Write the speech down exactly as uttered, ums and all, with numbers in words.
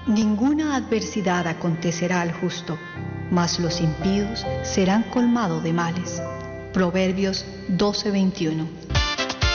Ninguna adversidad acontecerá al justo, mas los impíos serán colmados de males. Proverbios doce veintiuno.